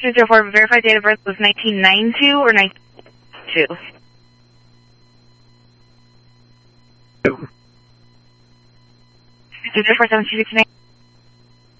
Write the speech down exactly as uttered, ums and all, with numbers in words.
two zero four, verified date of birth was nineteen ninety-two or ninety-two? two zero four seven two six nine.